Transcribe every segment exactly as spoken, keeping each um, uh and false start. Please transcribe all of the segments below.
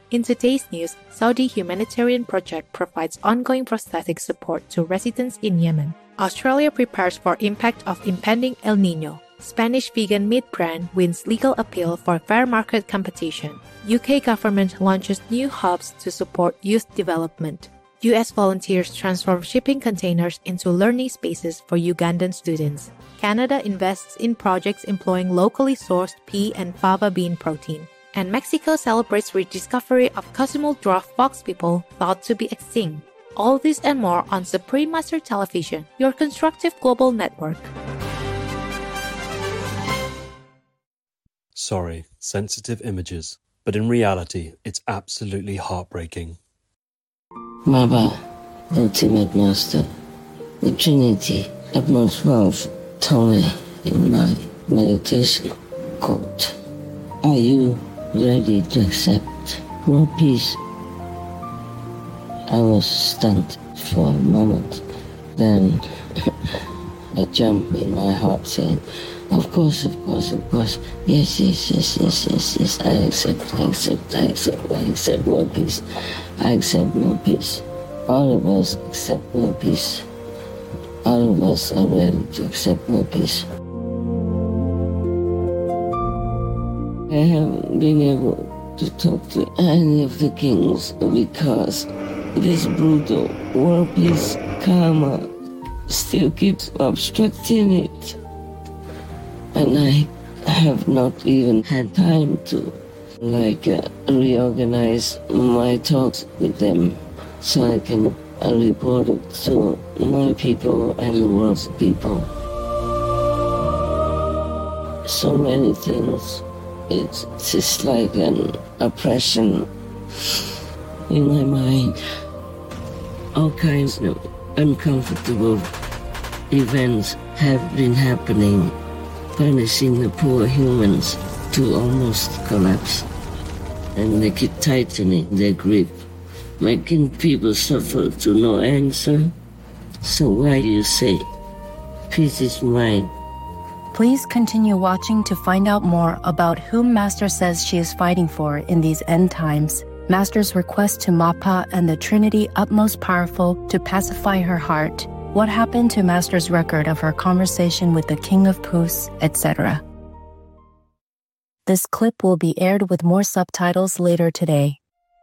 In today's news, Saudi humanitarian project provides ongoing prosthetic support to residents in Yemen. Australia prepares for impact of impending El Niño. Spanish vegan meat brand wins legal appeal for fair market competition. U K government launches new hubs to support youth development. U S volunteers transform shipping containers into learning spaces for Ugandan students. Canada invests in projects employing locally sourced pea and fava bean protein. And Mexico celebrates rediscovery of Cozumel dwarf fox people thought to be extinct. All this and more on Supreme Master Television, your constructive global network. Sorry, sensitive images. But in reality, it's absolutely heartbreaking. Baba, Ultimate Master, the Trinity, utmost wealth, told me in my meditation, quote, are you ready to accept world peace? I was stunned for a moment. Then a jump in my heart said, of course, of course, of course. Yes, yes, yes, yes, yes, yes. I accept, I accept, I accept, I accept world peace. I accept world peace. All of us accept world peace. All of us are ready to accept world peace. I haven't been able to talk to any of the kings because this brutal world peace karma still keeps obstructing it. And I have not even had time to like uh, reorganize my talks with them so I can uh, report it to my people and the world's people. So many things. It's just like an oppression in my mind. All kinds of uncomfortable events have been happening, punishing the poor humans to almost collapse. And they keep tightening their grip, making people suffer to no answer. So why do you say, peace is mine? Please continue watching to find out more about whom Master says she is fighting for in these end times. Master's request to Mappa and the Trinity Utmost Powerful to pacify her heart. What happened to Master's record of her conversation with the King of Pus, et cetera. This clip will be aired with more subtitles later today.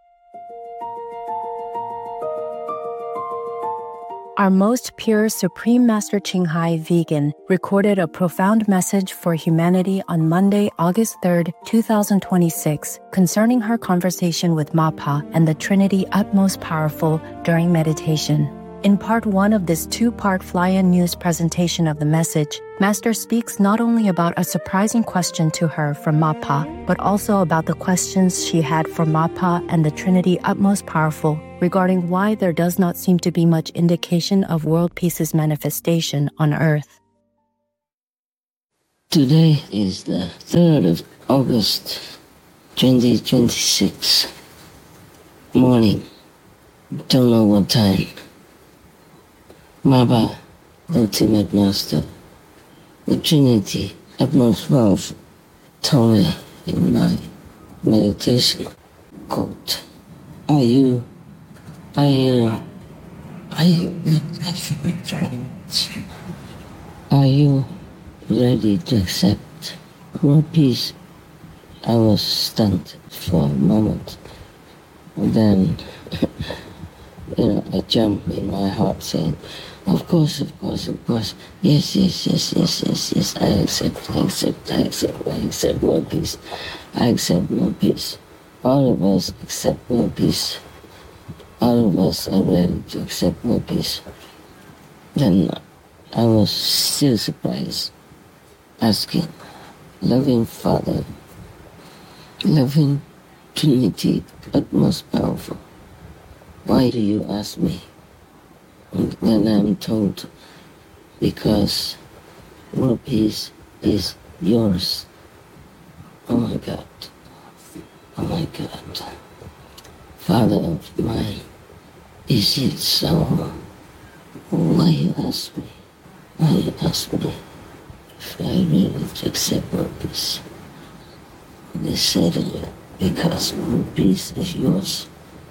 Our most pure Supreme Master Ching Hai Vegan recorded a profound message for humanity on Monday, August third, two thousand twenty-six, concerning her conversation with Mappa and the Trinity Utmost Powerful during meditation. In part one of this two-part Fly-In News presentation of the message, Master speaks not only about a surprising question to her from Mappa, but also about the questions she had for Mappa and the Trinity Utmost Powerful regarding why there does not seem to be much indication of world peace's manifestation on Earth. Today is the third of August, twenty twenty-six. Morning. Don't know what time. Maba, Ultimate Master, the Trinity, Utmost Wealth, told me in my meditation, quote, are you, are you, are you, are you ready to accept world peace? I was stunned for a moment. And then, you know, a jump in my heart saying, of course, of course, of course. Yes, yes, yes, yes, yes, yes. I accept, I accept, I accept, I accept world peace. I accept world peace. All of us accept world peace. All of us are ready to accept world peace. Then I was still surprised, asking, loving Father, loving Trinity, utmost powerful, why do you ask me? And then I'm told, because world peace is yours. Oh my God. Oh my God. Father of mine, is it so? Why you ask me? Why you ask me if I really to accept world peace? They said, because world peace is yours.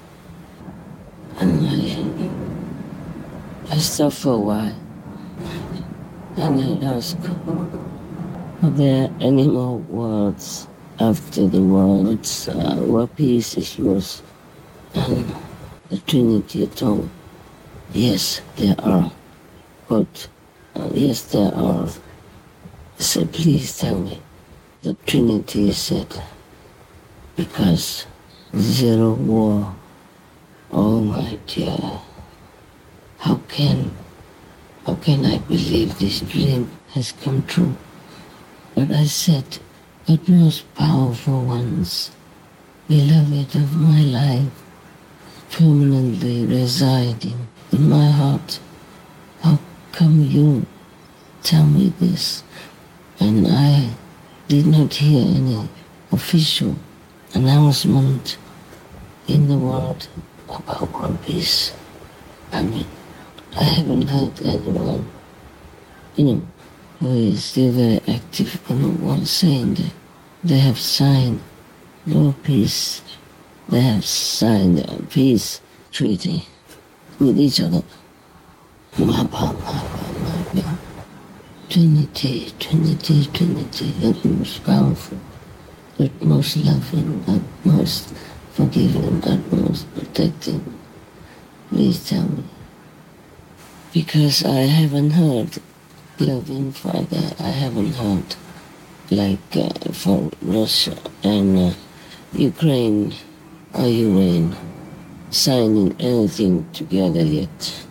And I, I stopped for a while, and I asked, are there any more words after the words, uh, world peace is yours? And the Trinity told, yes, there are. But, uh, yes, there are. I said, please tell me. The Trinity said, because zero war. Oh my dear, how can, how can I believe this dream has come true? But I said, but most powerful ones, beloved of my life, permanently residing in my heart, how come you tell me this? And I did not hear any official announcement in the world about world peace. I mean, I haven't heard anyone, you know, who is still very active in the world saying that they have signed world peace, they have signed a peace treaty with each other. Mapa, mapa, mapa. Trinity, Trinity, Trinity, the most powerful, the most loving, the most forgiving, the most protecting. Please tell me. Because I haven't heard loving Father, I haven't heard like uh, for Russia and uh, Ukraine or Ukraine signing anything together yet.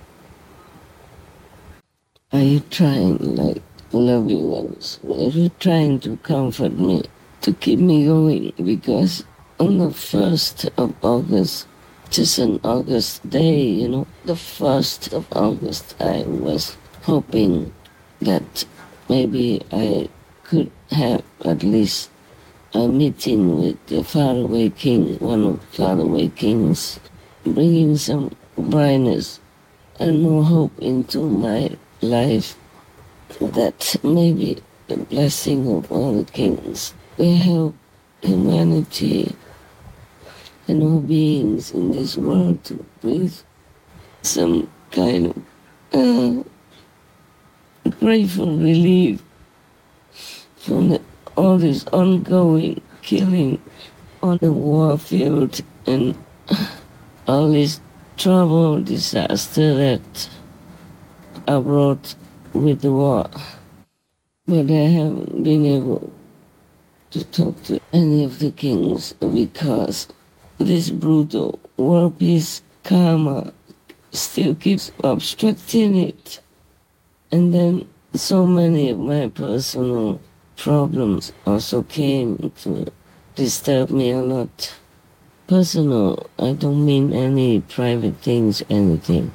Are you trying, like loving ones, are you trying to comfort me, to keep me going? Because on the first of August, just an August day, you know, the first of August, I was hoping that maybe I could have at least a meeting with the faraway king, one of the faraway kings, bringing some brightness and more hope into my life, that maybe the blessing of all the kings will help humanity and all beings in this world to breathe some kind of uh, grateful relief from the, all this ongoing killing on the war field and all this trouble, disaster that are brought with the war. But I haven't been able to talk to any of the kings because this brutal world peace karma still keeps obstructing it. And then so many of my personal problems also came to disturb me a lot. Personal, I don't mean any private things, anything.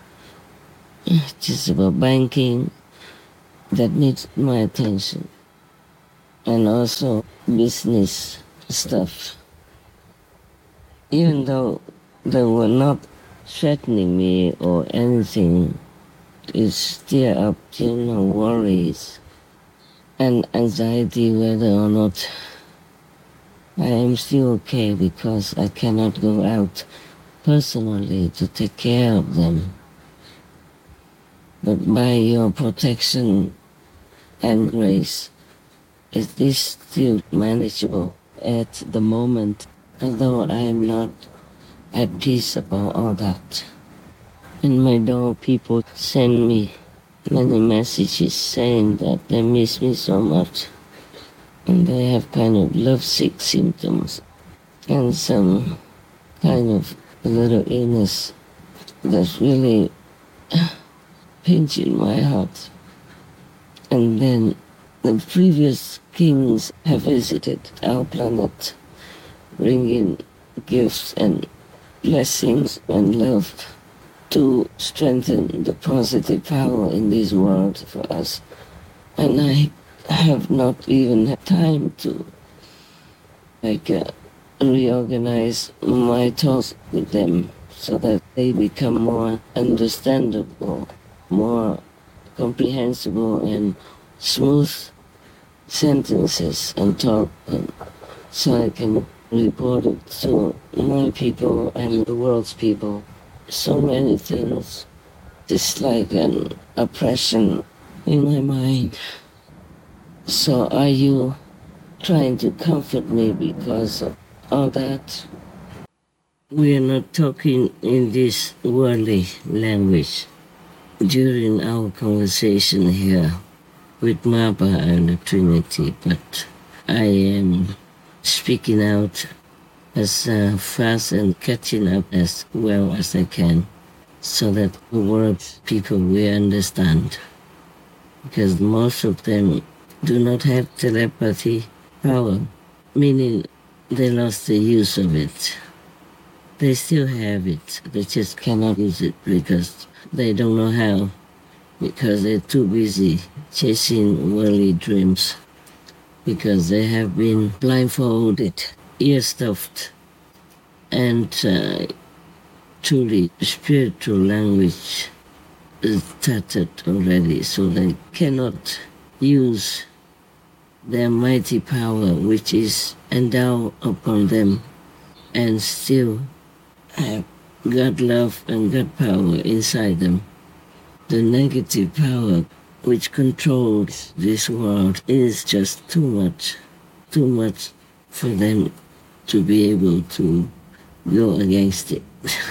Just about banking that needs my attention. And also business stuff. Even though they were not threatening me or anything, it's still up to, you know, worries and anxiety whether or not I am still okay because I cannot go out personally to take care of them. But by your protection and grace, is this still manageable at the moment, although I am not at peace about all that? In my door, people send me many messages saying that they miss me so much, and they have kind of lovesick symptoms and some kind of a little illness that's really pinching my heart. And then the previous kings have visited our planet, bringing gifts and blessings and love to strengthen the positive power in this world for us. And I have not even had time to like uh, reorganize my thoughts with them so that they become more understandable, more comprehensible and smooth sentences and talk, and so I can reported to my people and the world's people so many things. It's like an oppression in my mind. So are you trying to comfort me because of all that? We are not talking in this worldly language. During our conversation here with Mapa and the Trinity, but I am speaking out as uh, fast and catching up as well as I can, so that the world people will understand. Because most of them do not have telepathy power, meaning they lost the use of it. They still have it, they just cannot use it because they don't know how, because they're too busy chasing worldly dreams, because they have been blindfolded, ear-stuffed, and uh, truly spiritual language is tattered already, so they cannot use their mighty power which is endowed upon them, and still have God love and God power inside them. The negative power which controls this world is just too much, too much for them to be able to go against it.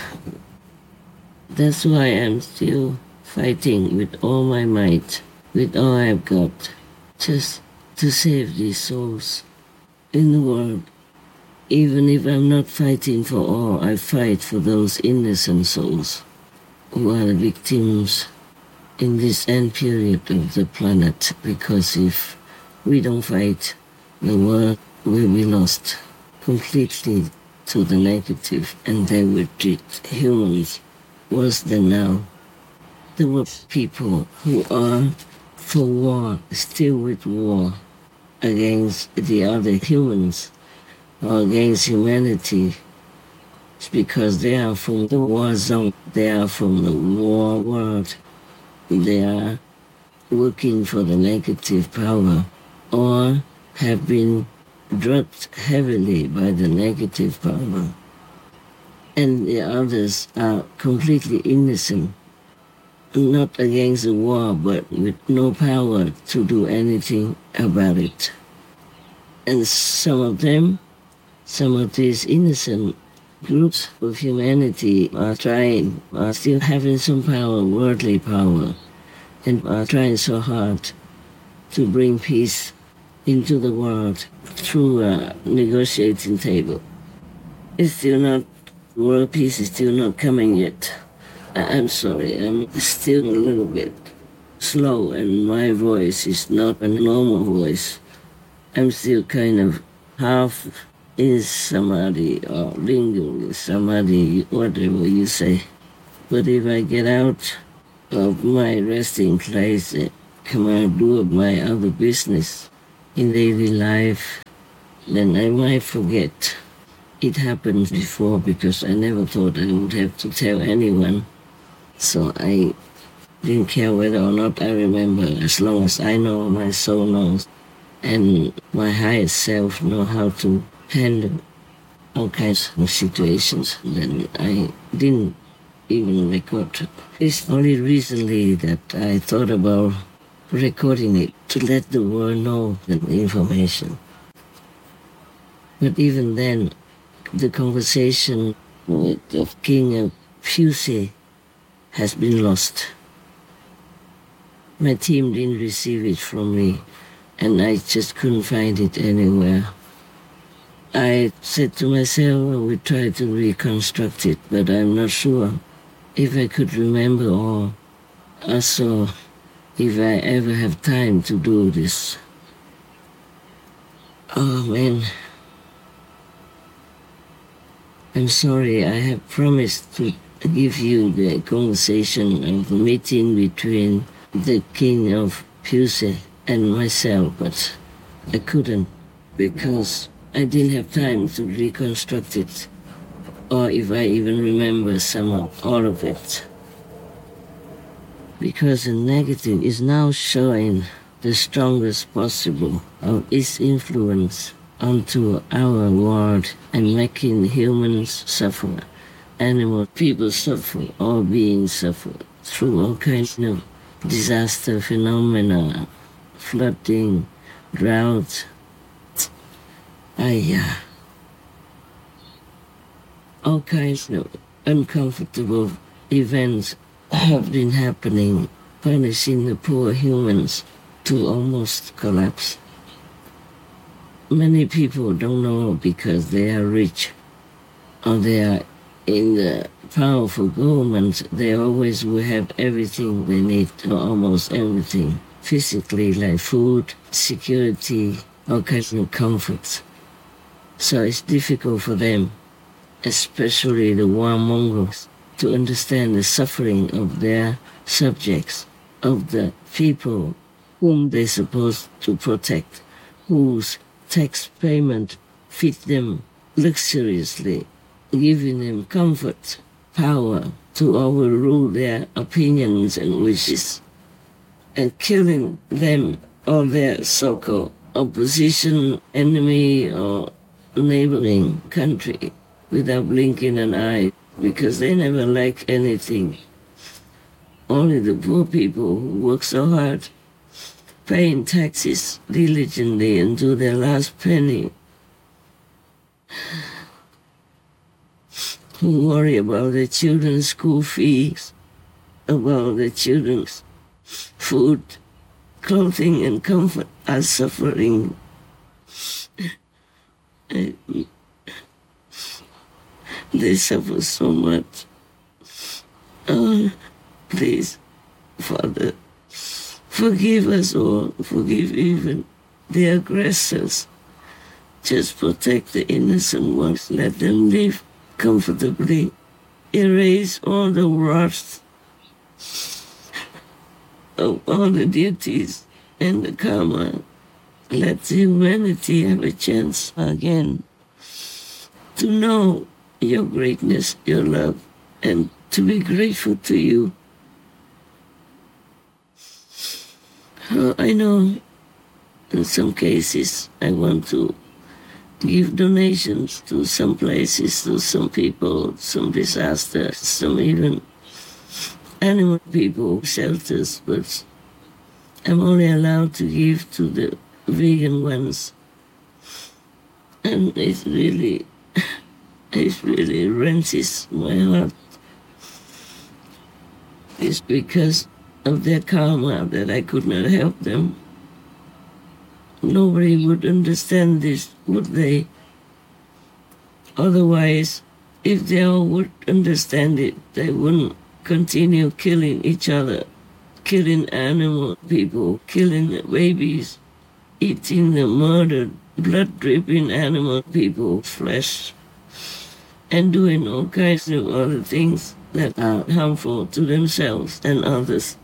That's why I'm still fighting with all my might, with all I've got, just to save these souls in the world. Even if I'm not fighting for all, I fight for those innocent souls who are the victims in this end period of the planet, because if we don't fight, the world will be lost completely to the negative, and they will treat humans worse than now. There were people who are for war, still with war, against the other humans, or against humanity. It's because they are from the war zone, they are from the war world, they are working for the negative power, or have been drugged heavily by the negative power. And the others are completely innocent, not against the war, but with no power to do anything about it. And some of them, some of these innocent groups of humanity are trying, are still having some power, worldly power, and are trying so hard to bring peace into the world through a negotiating table. It's still not, world peace is still not coming yet. I'm sorry, I'm still a little bit slow, and my voice is not a normal voice. I'm still kind of half in samadhi or lingering samadhi, whatever you say. But if I get out of my resting place and come and do my other business in daily life, then I might forget. It happened before because I never thought I would have to tell anyone. So I didn't care whether or not I remember, as long as I know, my soul knows, and my higher self know how to handle all kinds of situations. Then I didn't even record. It's only recently that I thought about recording it to let the world know the information. But even then, the conversation with the King of Pusey has been lost. My team didn't receive it from me, and I just couldn't find it anywhere. I said to myself I would try to reconstruct it, but I'm not sure if I could remember all. Also, if I ever have time to do this. Oh man. I'm sorry, I have promised to give you the conversation of the meeting between the King of Pusey and myself, but I couldn't because I didn't have time to reconstruct it, or if I even remember some of all of it. Because the negative is now showing the strongest possible of its influence onto our world and making humans suffer, animal people suffer, all beings suffer through all kinds of disaster phenomena, flooding, drought. I, uh, all kinds of uncomfortable events have been happening, punishing the poor humans to almost collapse. Many people don't know because they are rich or they are in the powerful government. They always will have everything they need, or almost everything, physically, like food, security, all kinds of comforts. So it's difficult for them, especially the warmongers, to understand the suffering of their subjects, of the people whom they're supposed to protect, whose tax payment feed them luxuriously, giving them comfort, power to overrule their opinions and wishes, and killing them or their so-called opposition, enemy, or neighboring country without blinking an eye, because they never like anything. Only the poor people who work so hard, paying taxes diligently and to their last penny, who worry about their children's school fees, about their children's food, clothing, and comfort, are suffering. They suffer so much. Oh, please, Father, forgive us all, forgive even the aggressors. Just protect the innocent ones, let them live comfortably. Erase all the wrath of all the deities and the karma. Let humanity have a chance again to know your greatness, your love, and to be grateful to you. Uh, I know in some cases I want to give donations to some places, to some people, some disasters, some even animal people, shelters, but I'm only allowed to give to the vegan ones. And it really, it really wrenches my heart. It's because of their karma that I could not help them. Nobody would understand this, would they? Otherwise, if they all would understand it, they wouldn't continue killing each other, killing animal people, killing the babies, eating the murdered, blood-dripping animal people, flesh, and doing all kinds of other things that are harmful to themselves and others.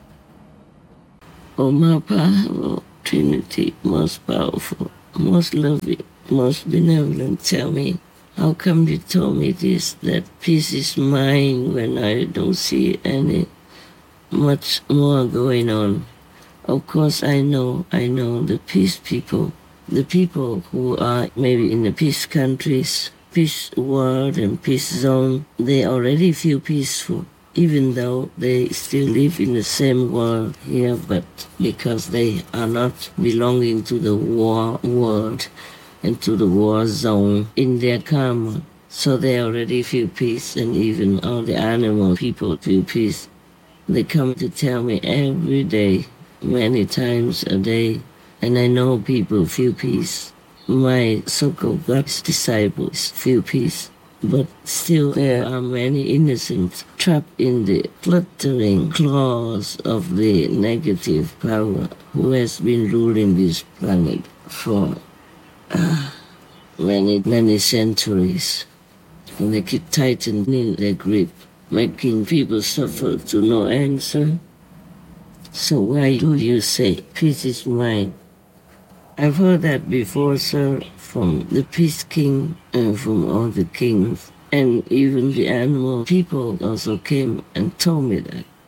Oh, my powerful Trinity, most powerful, most loving, most benevolent, tell me, how come you told me this, that peace is mine when I don't see any much more going on? Of course I know, I know the peace people, the people who are maybe in the peace countries, peace world and peace zone, they already feel peaceful, even though they still live in the same world here, but because they are not belonging to the war world and to the war zone in their karma. So they already feel peace, and even all the animal people feel peace. They come to tell me every day, many times a day, and I know people feel peace. My so-called God's disciples feel peace. But still there are many innocents trapped in the fluttering claws of the negative power who has been ruling this planet for uh, many, many centuries. And they keep tightening their grip, making people suffer to no answer. So why do you say, peace is mine? I've heard that before, sir, from the Peace King and from all the kings. And even the animal people also came and told me that.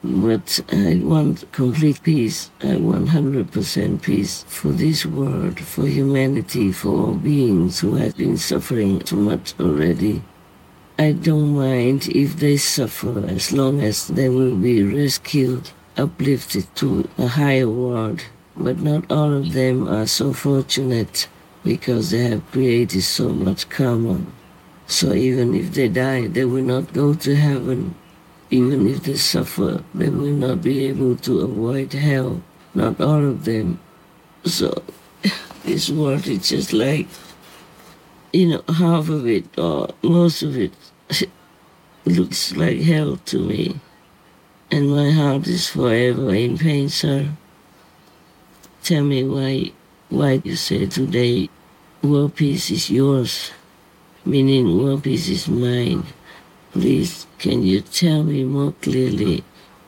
But I want complete peace. I want one hundred percent peace for this world, for humanity, for all beings who have been suffering too much already. I don't mind if they suffer as long as they will be rescued, uplifted to a higher world. But not all of them are so fortunate because they have created so much karma. So even if they die, they will not go to heaven. Even if they suffer, they will not be able to avoid hell. Not all of them. So this world is just like, you know, half of it or most of it looks like hell to me. And my heart is forever in pain, sir. Tell me why, why you say today world peace is yours, meaning world peace is mine. Please, can you tell me more clearly?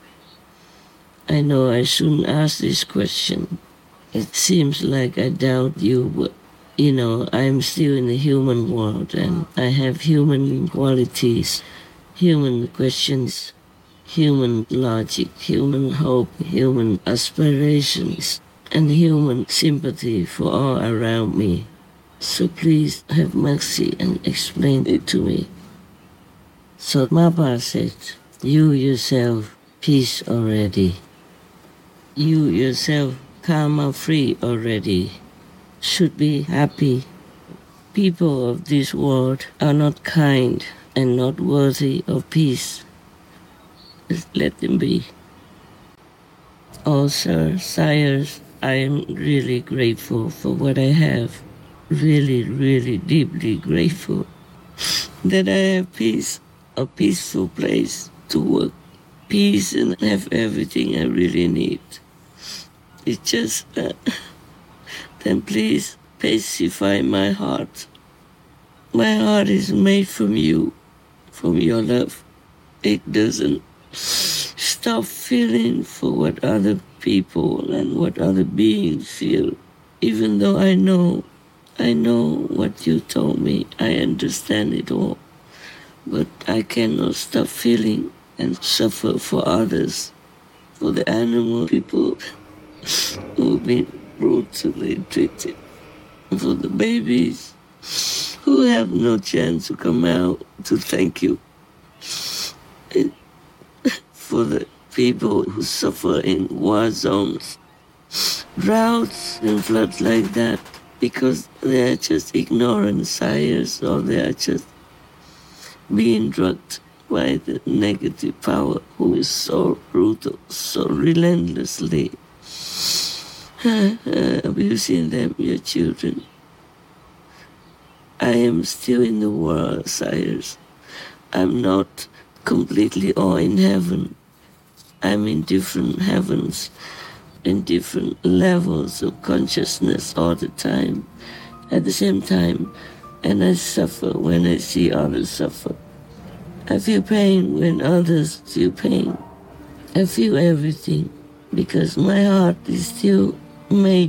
I know I shouldn't ask this question. It seems like I doubt you, but, you know, I'm still in the human world and I have human qualities, human questions, human logic, human hope, human aspirations, and human sympathy for all around me. So please have mercy and explain it to me. So Mappa said, you yourself peace already. You yourself karma free already. Should be happy. People of this world are not kind and not worthy of peace. Just let them be. Oh, sir, sires, I am really grateful for what I have. Really, really deeply grateful that I have peace. A peaceful place to work, peace, and have everything I really need. It's just, uh, then please pacify my heart. My heart is made from you, from your love. It doesn't stop feeling for what other people and what other beings feel. Even though I know, I know what you told me, I understand it all. But I cannot stop feeling and suffer for others, for the animal people who've been brutally treated, for the babies who have no chance to come out to thank you, and for the people who suffer in war zones, droughts and floods like that, because they are just ignorant sires or they are just being drugged by the negative power who is so brutal, so relentlessly abusing them, your children. I am still in the world, sires. I'm not completely all in heaven. I'm in different heavens, in different levels of consciousness all the time, at the same time. And I suffer when I see others suffer. I feel pain when others feel pain. I feel everything because my heart is still made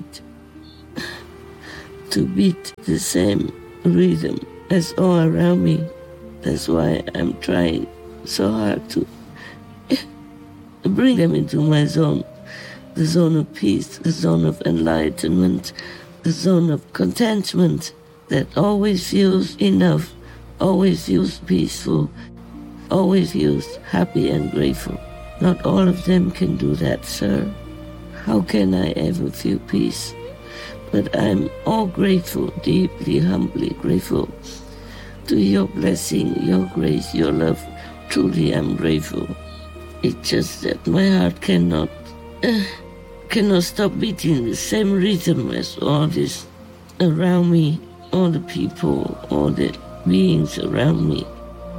to beat the same rhythm as all around me. That's why I'm trying so hard to bring them into my zone, the zone of peace, the zone of enlightenment, the zone of contentment, that always feels enough, always feels peaceful, always feels happy and grateful. Not all of them can do that, sir. How can I ever feel peace? But I'm all grateful, deeply, humbly grateful to your blessing, your grace, your love. Truly, I'm grateful. It's just that my heart cannot, uh, cannot stop beating the same rhythm as all this around me. All the people, all the beings around me.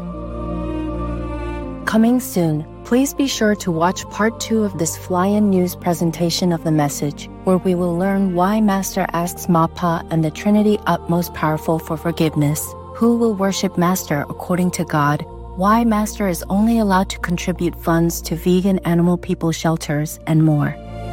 Coming soon, please be sure to watch part two of this fly-in news presentation of the message, where we will learn why Master asks Mappa and the Trinity Utmost Powerful for forgiveness, who will worship Master according to God, why Master is only allowed to contribute funds to vegan animal people shelters, and more.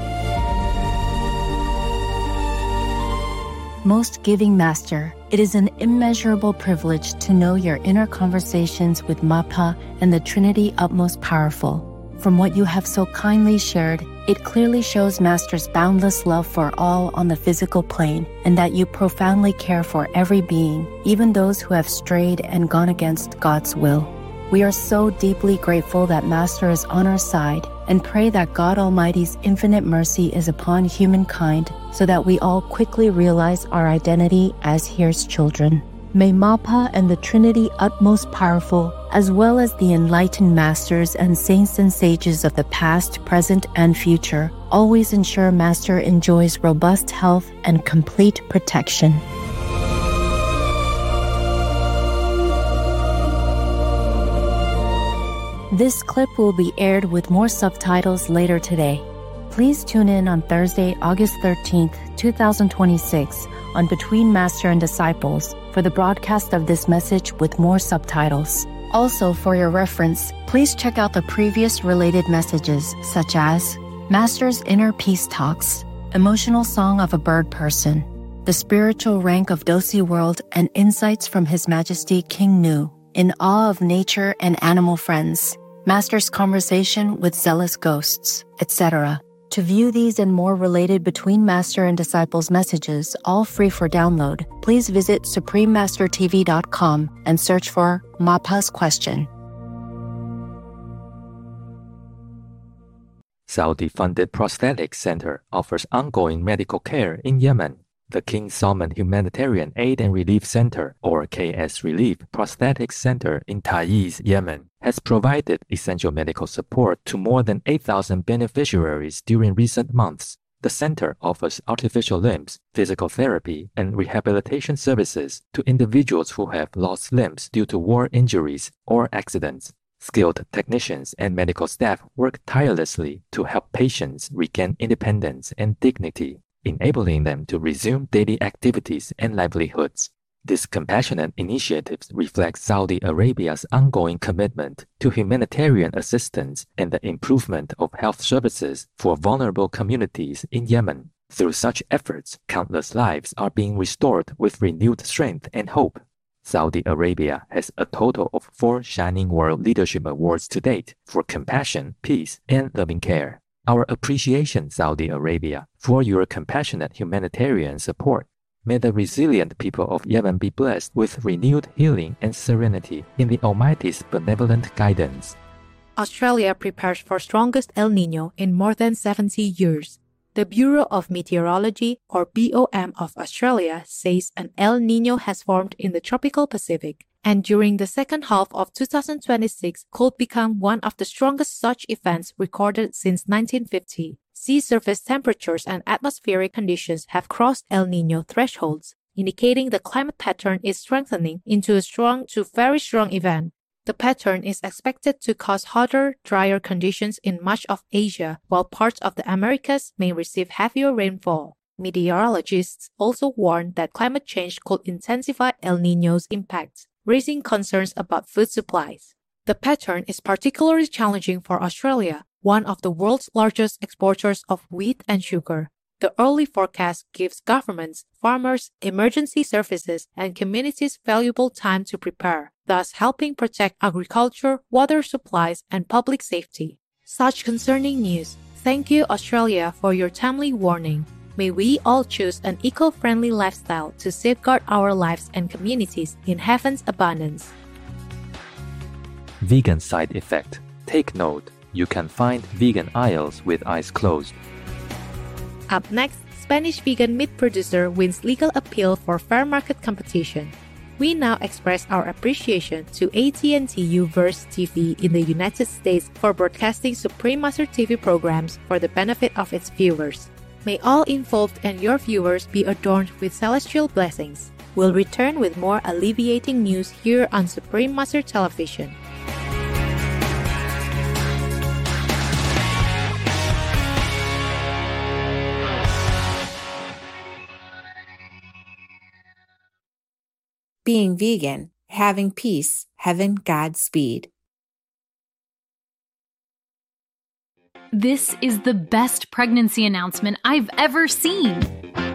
Most Giving Master, it is an immeasurable privilege to know your inner conversations with Mappa and the Trinity Utmost Powerful. From what you have so kindly shared, it clearly shows Master's boundless love for all on the physical plane and that you profoundly care for every being, even those who have strayed and gone against God's will. We are so deeply grateful that Master is on our side and pray that God Almighty's infinite mercy is upon humankind so that we all quickly realize our identity as His children. May Mapa and the Trinity utmost powerful, as well as the enlightened masters and saints and sages of the past, present, and future, always ensure Master enjoys robust health and complete protection. This clip will be aired with more subtitles later today. Please tune in on Thursday, August thirteenth, twenty twenty-six, on Between Master and Disciples for the broadcast of this message with more subtitles. Also, for your reference, please check out the previous related messages such as Master's Inner Peace Talks, Emotional Song of a Bird Person, The Spiritual Rank of Dosi World, and Insights from His Majesty King Nu, In Awe of Nature and Animal Friends, Master's Conversation with Zealous Ghosts, et cetera. To view these and more related Between Master and Disciples messages, all free for download, please visit supreme master t v dot com and search for Mapa's Question. Saudi-funded Prosthetics Center offers ongoing medical care in Yemen. The King Salman Humanitarian Aid and Relief Center, or K S Relief Prosthetics Center in Taiz, Yemen, has provided essential medical support to more than eight thousand beneficiaries during recent months. The center offers artificial limbs, physical therapy, and rehabilitation services to individuals who have lost limbs due to war injuries or accidents. Skilled technicians and medical staff work tirelessly to help patients regain independence and dignity, enabling them to resume daily activities and livelihoods. This compassionate initiative reflects Saudi Arabia's ongoing commitment to humanitarian assistance and the improvement of health services for vulnerable communities in Yemen. Through such efforts, countless lives are being restored with renewed strength and hope. Saudi Arabia has a total of four Shining World Leadership Awards to date for compassion, peace, and loving care. Our appreciation, Saudi Arabia, for your compassionate humanitarian support. May the resilient people of Yemen be blessed with renewed healing and serenity in the Almighty's benevolent guidance. Australia prepares for strongest El Niño in more than seventy years. The Bureau of Meteorology, or B O M of Australia, says an El Niño has formed in the tropical Pacific, and during the second half of two thousand twenty-six could become one of the strongest such events recorded since nineteen fifty. Sea surface temperatures and atmospheric conditions have crossed El Niño thresholds, indicating the climate pattern is strengthening into a strong to very strong event. The pattern is expected to cause hotter, drier conditions in much of Asia, while parts of the Americas may receive heavier rainfall. Meteorologists also warn that climate change could intensify El Niño's impacts, raising concerns about food supplies. The pattern is particularly challenging for Australia, one of the world's largest exporters of wheat and sugar. The early forecast gives governments, farmers, emergency services, and communities valuable time to prepare, thus helping protect agriculture, water supplies, and public safety. Such concerning news. Thank you, Australia, for your timely warning. May we all choose an eco-friendly lifestyle to safeguard our lives and communities in heaven's abundance. Vegan side effect. Take note. You can find vegan aisles with eyes closed. Up next, Spanish vegan meat producer wins legal appeal for fair market competition. We now express our appreciation to A T and T U-verse T V in the United States for broadcasting Supreme Master T V programs for the benefit of its viewers. May all involved and your viewers be adorned with celestial blessings. We'll return with more alleviating news here on Supreme Master Television. Being vegan, having peace, heaven, Godspeed. This is the best pregnancy announcement I've ever seen.